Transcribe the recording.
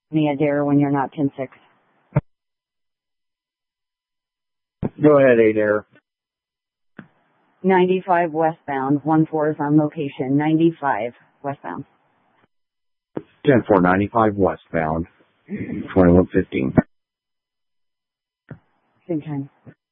Me Adair when you're not 10-6. Go ahead, Adair. 95 westbound. 1-4 is on location. 95 westbound. 10-4, 95 westbound. 2115. Same time.